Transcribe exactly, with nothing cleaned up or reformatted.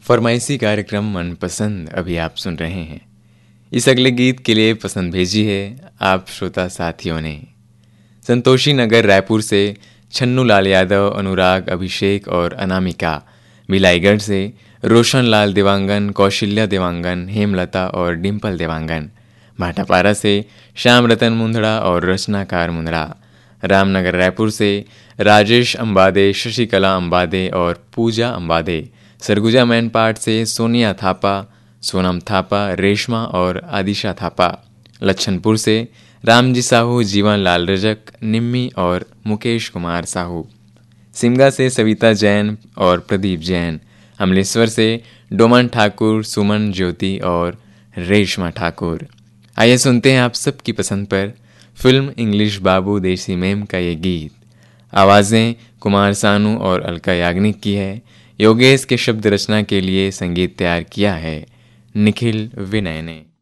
फरमाइशी कार्यक्रम मनपसंद अभी आप सुन रहे हैं। इस अगले गीत के लिए पसंद भेजी है आप श्रोता साथियों ने। संतोषी नगर रायपुर से छन्नू लाल यादव, अनुराग, अभिषेक और अनामिका। भिलाईगढ़ से रोशन लाल देवांगन, कौशल्या देवांगन, हेमलता और डिम्पल देवांगन। भाटापारा से श्याम रतन मुंदड़ा और रचनाकार मुंदड़ा। रामनगर रायपुर से राजेश अंबादे, शशिकला अंबादे और पूजा अंबादे। सरगुजा मैनपाट से सोनिया थापा, सोनम थापा, रेशमा और आदिशा थापा। लच्छनपुर से रामजी साहू, जीवन लाल रजक, निम्मी और मुकेश कुमार साहू। सिमगा से सविता जैन और प्रदीप जैन। अमलेश्वर से डोमन ठाकुर, सुमन ज्योति और रेशमा ठाकुर। आइए सुनते हैं आप सबकी पसंद पर फिल्म इंग्लिश बाबू देसी मेम का ये गीत। आवाज़ें कुमार सानू और अलका याग्निक की है। योगेश के शब्द रचना के लिए संगीत तैयार किया है निखिल विनय ने।